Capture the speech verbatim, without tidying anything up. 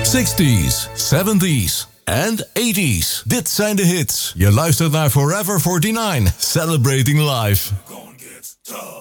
zestig's, zeventig's en tachtig's. Dit zijn de hits. Je luistert naar Forever forty-nine, Celebrating Life. Gonna get tough.